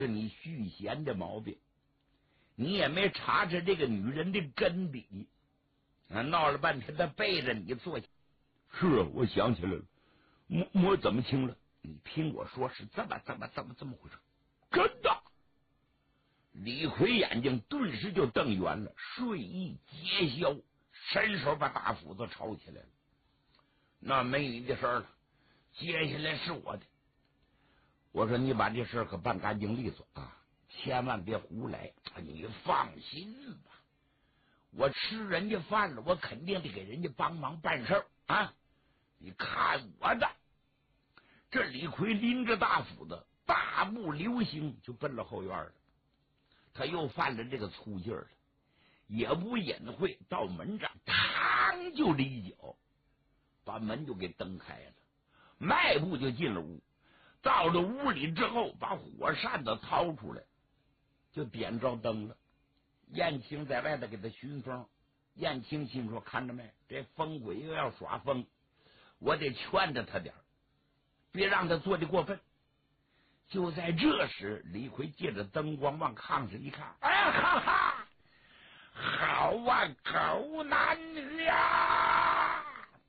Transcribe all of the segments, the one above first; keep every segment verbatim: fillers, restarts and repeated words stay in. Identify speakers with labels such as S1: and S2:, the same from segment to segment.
S1: 是你续弦的毛病，你也没查查这个女人的根底啊！闹了半天，他背着你坐下。
S2: 是啊，我想起来了，我我怎么轻了？
S1: 你听我说，是这么这么这么这么回事？
S2: 真的？
S1: 李逵眼睛顿时就瞪圆了，睡意皆消，伸手把大斧子抄起来了。那没你的事了，接下来是我的。我说你把这事可办干净利索啊，千万别胡来。你放心吧，我吃人家饭了，我肯定得给人家帮忙办事啊！你看我的。这李逵拎着大斧子，大步流星就奔了后院了。他又犯了这个粗劲儿了，也不隐晦，到门这儿，嘡就这一脚，把门就给蹬开了，迈步就进了屋。到了屋里之后，把火扇子掏出来，就点着灯了。燕青在外头给他熏风，燕青心说：看着没，这疯鬼又要耍疯，我得劝着他点儿，别让他做的过分。就在这时，李逵借着灯光往炕上一看，哎呀哈哈，好啊，狗男女呀！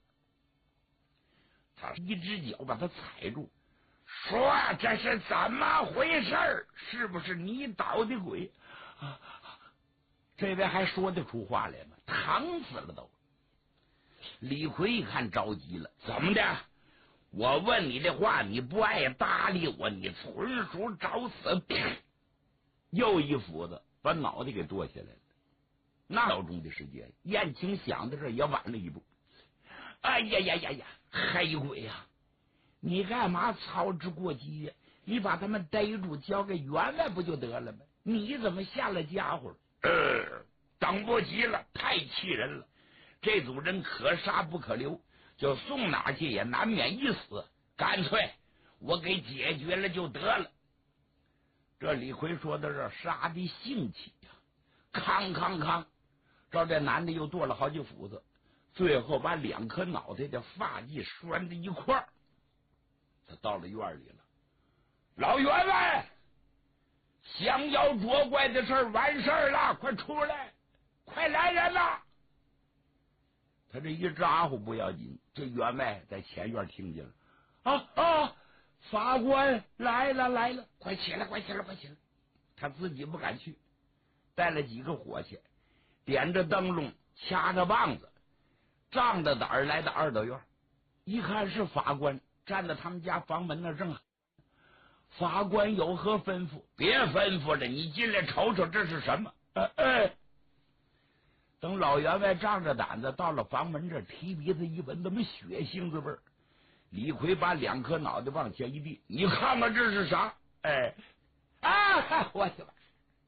S1: 他一只脚把他踩住，说：这是怎么回事？是不是你捣的鬼？啊，这位还说得出话来吗？疼死了都！李逵一看着急了，怎么的？我问你的话，你不爱搭理我，你纯属找死！又一斧子把脑袋给剁下来了。那秒钟的时间，燕青想到这也晚了一步。哎呀呀呀呀，黑鬼呀、啊！你干嘛操之过急呀？你把他们逮住，交给员外不就得了吗？你怎么下了家伙？呃，等不及了，太气人了！这组人可杀不可留。就送哪去也难免一死，干脆我给解决了就得了。这李逵说到这，杀的兴起呀、啊，康康康，照这男的又剁了好几斧子，最后把两颗脑袋的发髻拴在一块儿。他到了院里了，老员外，降妖捉怪的事完事了，快出来，快来人呐！他这一咋呼不要紧，这员外在前院听见了。啊啊！法官来了来了，快起来快起来快起来！他自己不敢去，带了几个伙计，点着灯笼，掐着棒子，仗着胆儿来到二道院。一看是法官，站在他们家房门那正好。法官有何吩咐？别吩咐了，你进来瞅瞅这是什么？哎哎！等老员外仗着胆子到了房门这儿，提鼻子一闻，怎么血腥子味儿？李逵把两颗脑袋往前一递，你看看这是啥？哎啊！我去吧！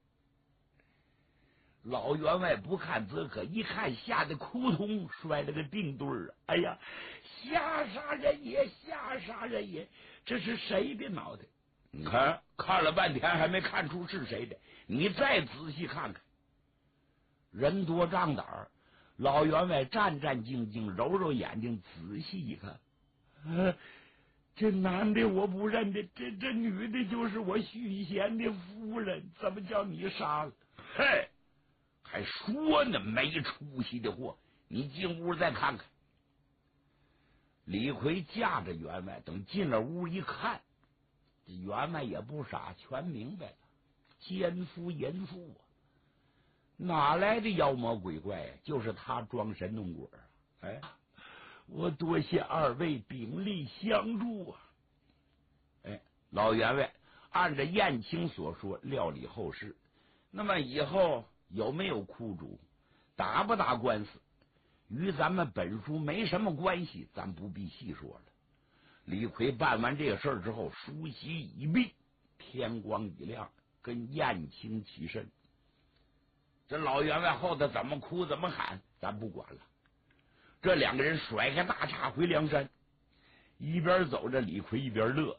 S1: 老员外不看则可，一看吓得扑通摔了个定对儿啊！哎呀，吓杀人也，吓杀人也！这是谁的脑袋？你看看了半天还没看出是谁的，你再仔细看看。人多仗胆儿，老员外战战兢兢，揉揉眼睛，仔细一看，呃，这男的我不认得，这这女的就是我续弦的夫人，怎么叫你杀了？嘿，还说呢，没出息的货！你进屋再看看。李逵架着员外，等进了屋一看，这员外也不傻，全明白了，奸夫淫妇啊！哪来的妖魔鬼怪？就是他装神弄鬼啊！哎，我多谢二位鼎力相助啊！哎，老员外按着燕青所说料理后事。那么以后有没有苦主，打不打官司，与咱们本书没什么关系，咱不必细说了。李逵办完这个事儿之后，梳洗已毕，天光已亮，跟燕青起身。这老员外后头怎么哭怎么喊，咱不管了。这两个人甩开大叉回梁山，一边走着，李逵一边乐。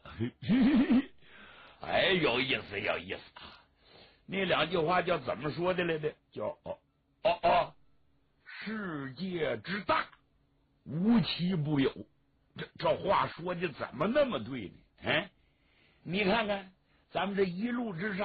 S1: 哎，有意思，有意思啊！那两句话叫怎么说的来的？叫哦哦哦，世界之大，无奇不有。这这话说的怎么那么对呢？哎，你看看， 咱们这一路之上。